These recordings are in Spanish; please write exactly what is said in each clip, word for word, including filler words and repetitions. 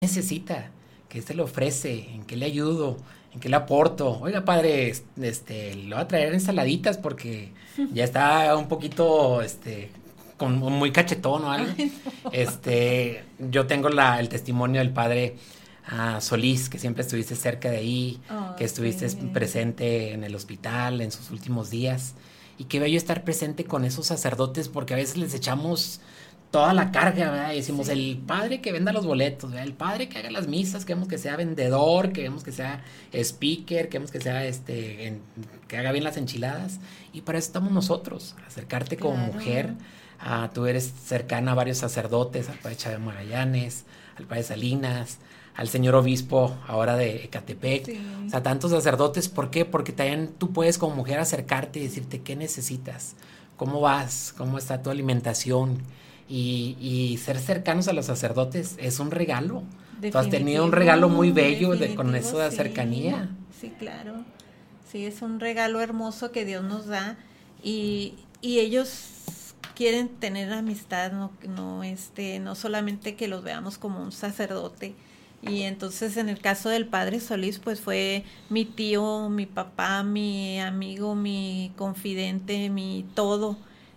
necesita, qué se le ofrece, en qué le ayudo, en qué le aporto. Oiga, padre, este, le voy a traer ensaladitas porque ya está un poquito, este, con, muy cachetón o algo. Ay, no. Este, yo tengo la, el testimonio del padre uh, Solís, que siempre estuviste cerca de ahí, Oh, que estuviste sí. presente en el hospital en sus últimos días. Y qué bello estar presente con esos sacerdotes porque a veces les echamos toda la carga, ¿verdad? Y decimos, Sí. el padre que venda los boletos, ¿verdad? El padre que haga las misas, queremos que sea vendedor, queremos que sea speaker, queremos que sea este, en, que haga bien las enchiladas. Y para eso estamos nosotros, acercarte como mujer. Claro. Uh, tú eres cercana a varios sacerdotes, al padre Chávez Magallanes, al padre Salinas, al señor obispo ahora de Ecatepec. Sí. O sea, tantos sacerdotes, ¿por qué? Porque también tú puedes como mujer acercarte y decirte qué necesitas, cómo vas, cómo está tu alimentación. Y, y ser cercanos a los sacerdotes es un regalo. Tú has tenido un regalo muy bello de, con eso de sí. cercanía. Sí, claro. Sí, es un regalo hermoso que Dios nos da y, y ellos quieren tener amistad, no, no, este, no solamente que los veamos como un sacerdote. Y entonces en el caso del padre Solís, pues fue mi tío, mi papá, mi amigo, mi confidente, mi todo.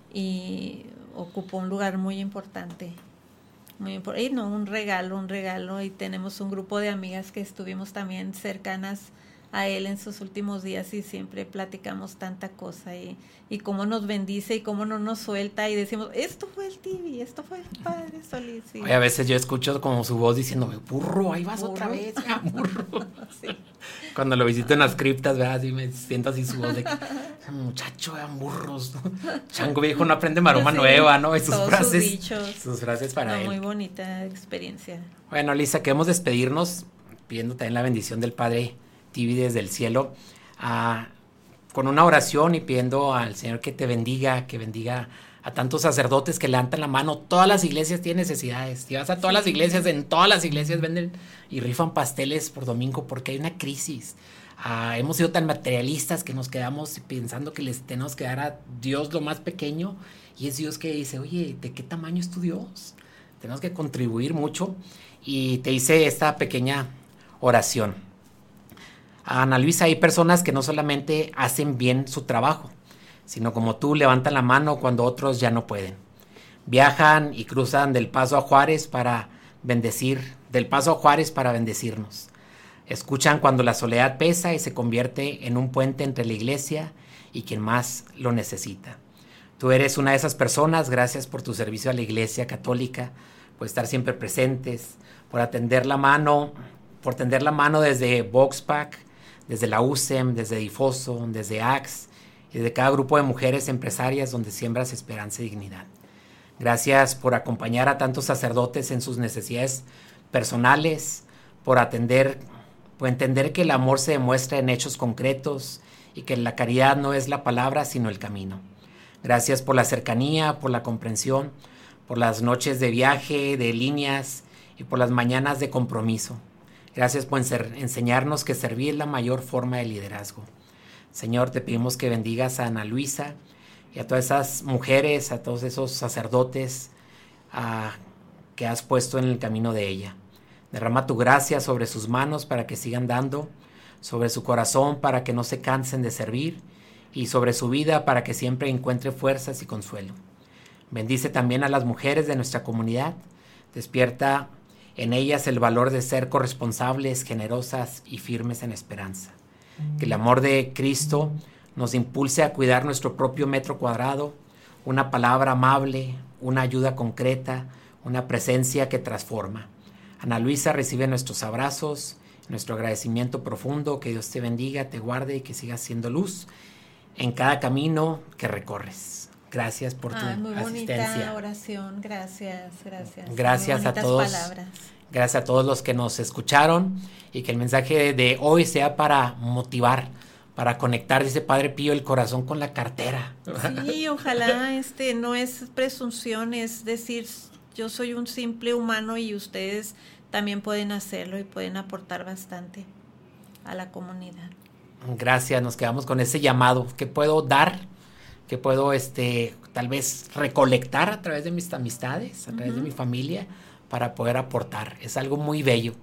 Y ocupó un lugar muy importante. Muy importante. Y no, un regalo, un regalo. Y tenemos un grupo de amigas que estuvimos también cercanas a él en sus últimos días y siempre platicamos tanta cosa y, y cómo nos bendice y cómo no nos suelta y decimos, esto fue el T V, esto fue el padre Solís. Sí. Oye, a veces yo escucho como su voz diciéndome, burro, ahí vas ¿Burro? otra vez, ya, burro. Sí. Cuando lo visito en las criptas, ¿verdad? Así me siento así su voz de que, muchacho, eran burros, ¿no? Chango viejo no aprende maroma sí, nueva, ¿no? Y sus todos frases. Sus dichos. Sus frases para no, él. Muy bonita experiencia. Bueno, Lisa, queremos despedirnos pidiendo también la bendición del Padre T V desde el cielo, uh, con una oración y pidiendo al Señor que te bendiga, que bendiga a tantos sacerdotes que levantan la mano. Todas las iglesias tienen necesidades. Si vas a todas sí. las iglesias, en todas las iglesias venden y rifan pasteles por domingo porque hay una crisis. Uh, hemos sido tan materialistas que nos quedamos pensando que les tenemos que dar a Dios lo más pequeño y es Dios que dice, oye, ¿de qué tamaño es tu Dios? Tenemos que contribuir mucho y te hice esta pequeña oración. Ana Luisa, hay personas que no solamente hacen bien su trabajo, sino como tú levantan la mano cuando otros ya no pueden. Viajan y cruzan del Paso a Juárez para bendecir, del Paso a Juárez para bendecirnos. Escuchan cuando la soledad pesa y se convierte en un puente entre la iglesia y quien más lo necesita. Tú eres una de esas personas, gracias por tu servicio a la iglesia católica, por estar siempre presentes, por atender la mano, por tender la mano desde Voxpack, desde la U S E M, desde Difoso, desde A X y desde cada grupo de mujeres empresarias donde siembras esperanza y dignidad. Gracias por acompañar a tantos sacerdotes en sus necesidades personales, por atender, por entender que el amor se demuestra en hechos concretos y que la caridad no es la palabra sino el camino. Gracias por la cercanía, por la comprensión, por las noches de viaje, de líneas y por las mañanas de compromiso. Gracias por enseñarnos que servir es la mayor forma de liderazgo. Señor, te pedimos que bendigas a Ana Luisa y a todas esas mujeres, a todos esos sacerdotes uh, que has puesto en el camino de ella. Derrama tu gracia sobre sus manos para que sigan dando, sobre su corazón para que no se cansen de servir y sobre su vida para que siempre encuentre fuerzas y consuelo. Bendice también a las mujeres de nuestra comunidad. Despierta en ellas el valor de ser corresponsables, generosas y firmes en esperanza. Que el amor de Cristo nos impulse a cuidar nuestro propio metro cuadrado, una palabra amable, una ayuda concreta, una presencia que transforma. Ana Luisa recibe nuestros abrazos, nuestro agradecimiento profundo, que Dios te bendiga, te guarde y que sigas siendo luz en cada camino que recorres. Gracias por tu Ay, muy asistencia. Bonita oración, gracias, gracias. Gracias a todos. Palabras. Gracias a todos los que nos escucharon y que el mensaje de hoy sea para motivar, para conectar, dice Padre Pío, el corazón con la cartera. Sí, ojalá este no es presunción, es decir, yo soy un simple humano y ustedes también pueden hacerlo y pueden aportar bastante a la comunidad. Gracias, nos quedamos con ese llamado. ¿Qué puedo dar? ¿Qué puedo este, tal vez recolectar a través de mis amistades, a través uh-huh. de mi familia, para poder aportar? Es algo muy bello.